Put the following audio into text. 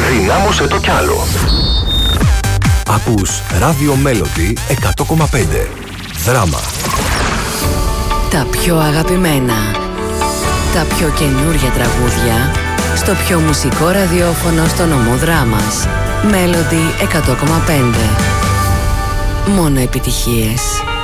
Δυνάμωσε το κι άλλο. Ακούς Radio Melody 100,5. Δράμα. Τα πιο αγαπημένα, τα πιο καινούργια τραγούδια στο πιο μουσικό ραδιόφωνο στο νομό Δράμας. Melody 100,5. Μόνο επιτυχίες.